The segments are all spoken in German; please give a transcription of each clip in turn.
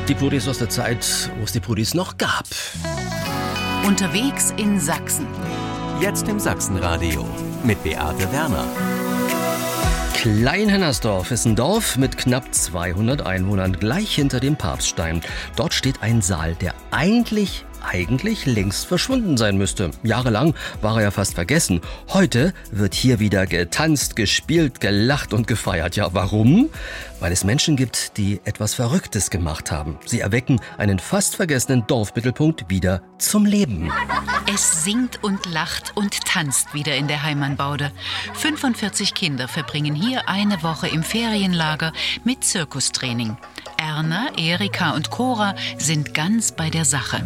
Die Pudis aus der Zeit, wo es die Pudis noch gab. Unterwegs in Sachsen. Jetzt im Sachsenradio mit Beate Werner. Kleinhennersdorf ist ein Dorf mit knapp 200 Einwohnern, gleich hinter dem Papststein. Dort steht ein Saal, der eigentlich längst verschwunden sein müsste. Jahrelang war er ja fast vergessen. Heute wird hier wieder getanzt, gespielt, gelacht und gefeiert. Ja, warum? Weil es Menschen gibt, die etwas Verrücktes gemacht haben. Sie erwecken einen fast vergessenen Dorfmittelpunkt wieder zum Leben. Es singt und lacht und tanzt wieder in der Heimanbaude. 45 Kinder verbringen hier eine Woche im Ferienlager mit Zirkustraining. Erna, Erika und Cora sind ganz bei der Sache.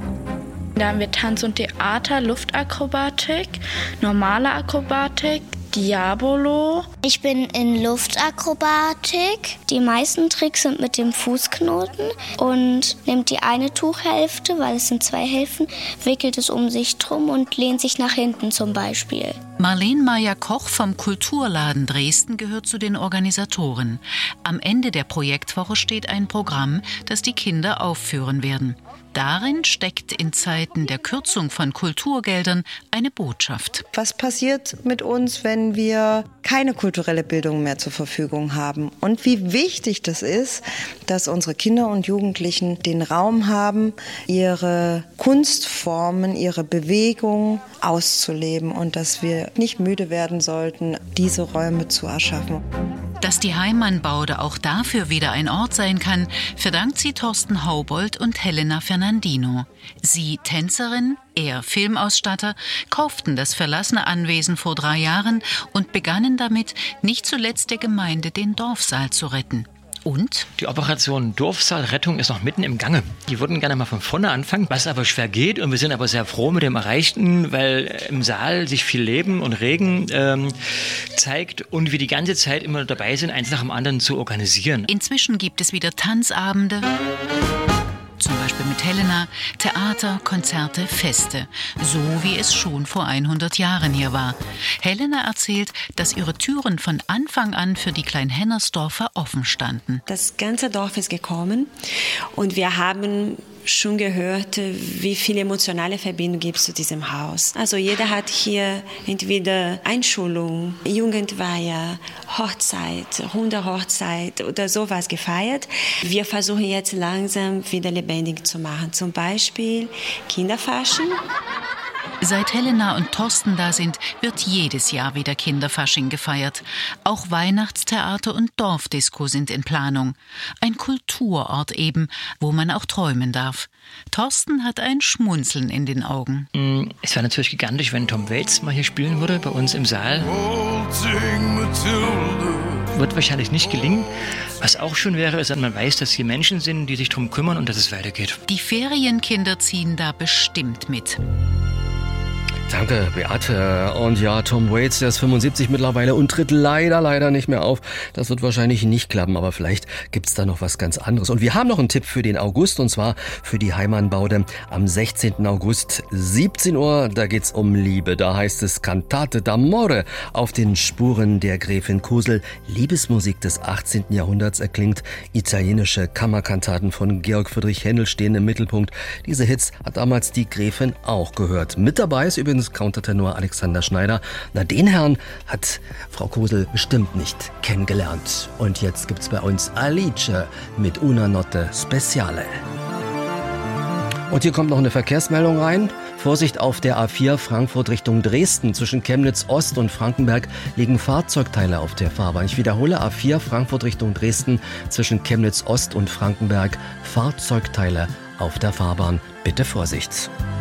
Da haben wir Tanz und Theater, Luftakrobatik, normale Akrobatik, Diabolo. Ich bin in Luftakrobatik. Die meisten Tricks sind mit dem Fußknoten und nimmt die eine Tuchhälfte, weil es sind 2 Hälften, wickelt es um sich drum und lehnt sich nach hinten zum Beispiel. Marlene Meyer-Koch vom Kulturladen Dresden gehört zu den Organisatoren. Am Ende der Projektwoche steht ein Programm, das die Kinder aufführen werden. Darin steckt in Zeiten der Kürzung von Kulturgeldern eine Botschaft. Was passiert mit uns, wenn wir keine kulturelle Bildung mehr zur Verfügung haben? Und wie wichtig das ist, dass unsere Kinder und Jugendlichen den Raum haben, ihre Kunstformen, ihre Bewegung auszuleben und dass wir nicht müde werden sollten, diese Räume zu erschaffen. Dass die Heimanbaude auch dafür wieder ein Ort sein kann, verdankt sie Thorsten Haubold und Helena Fernandino. Sie, Tänzerin, er Filmausstatter, kauften das verlassene Anwesen vor 3 Jahren und begannen damit, nicht zuletzt der Gemeinde den Dorfsaal zu retten. Und? Die Operation Dorfsaalrettung ist noch mitten im Gange. Die würden gerne mal von vorne anfangen, was aber schwer geht. Und wir sind aber sehr froh mit dem Erreichten, weil im Saal sich viel Leben und Regen zeigt und wir die ganze Zeit immer dabei sind, eins nach dem anderen zu organisieren. Inzwischen gibt es wieder Tanzabende, zum Beispiel mit Helena, Theater, Konzerte, Feste. So wie es schon vor 100 Jahren hier war. Helena erzählt, dass ihre Türen von Anfang an für die Kleinhennersdorfer offen standen. Das ganze Dorf ist gekommen und wir haben schon gehört, wie viele emotionale Verbindungen gibt es zu diesem Haus. Also jeder hat hier entweder Einschulung, Jugendweihe, Hochzeit, Hundehochzeit oder sowas gefeiert. Wir versuchen jetzt langsam wieder lebendig zu machen. Zum Beispiel Kinderfasching. Seit Helena und Thorsten da sind, wird jedes Jahr wieder Kinderfasching gefeiert. Auch Weihnachtstheater und Dorfdisco sind in Planung. Ein Kulturort eben, wo man auch träumen darf. Thorsten hat ein Schmunzeln in den Augen. Es wäre natürlich gigantisch, wenn Tom Waits mal hier spielen würde, bei uns im Saal. Wird wahrscheinlich nicht gelingen. Was auch schön wäre, ist, dass man weiß, dass hier Menschen sind, die sich darum kümmern und dass es weitergeht. Die Ferienkinder ziehen da bestimmt mit. Danke, Beate. Und ja, Tom Waits, der ist 75 mittlerweile und tritt leider nicht mehr auf. Das wird wahrscheinlich nicht klappen, aber vielleicht gibt's da noch was ganz anderes. Und wir haben noch einen Tipp für den August, und zwar für die Heimanbaude am 16. August, 17 Uhr. Da geht's um Liebe. Da heißt es Cantate d'amore. Auf den Spuren der Gräfin Kosel. Liebesmusik des 18. Jahrhunderts erklingt. Italienische Kammerkantaten von Georg Friedrich Händel stehen im Mittelpunkt. Diese Hits hat damals die Gräfin auch gehört. Mit dabei ist übrigens Countertenor Alexander Schneider. Na, den Herrn hat Frau Kosel bestimmt nicht kennengelernt. Und jetzt gibt's bei uns Alice mit Una Notte Speciale. Und hier kommt noch eine Verkehrsmeldung rein. Vorsicht auf der A4 Frankfurt Richtung Dresden. Zwischen Chemnitz Ost und Frankenberg liegen Fahrzeugteile auf der Fahrbahn. Ich wiederhole, A4 Frankfurt Richtung Dresden. Zwischen Chemnitz Ost und Frankenberg Fahrzeugteile auf der Fahrbahn. Bitte Vorsicht.